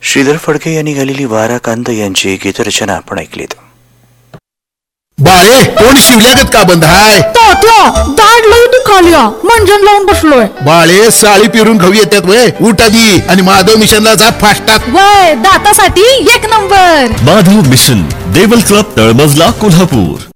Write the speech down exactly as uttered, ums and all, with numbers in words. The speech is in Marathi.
श्रीधर फडके यांनी गालेली वाराकांत यांची गीतरचना आपण ऐकलीत. बाळे कोण शिवल्यागत का बंद हाय? तात्या दाढ लई दुखाल्या, मंजन लावून बसलोय. बाळे साळी पिरून खाऊ येतात वय, उठ आधी आणि माधव मिशनला जा फास्टात. वय दातासाठी एक number. Madhav mission, Deval club, तळमजला, कोल्हापूर.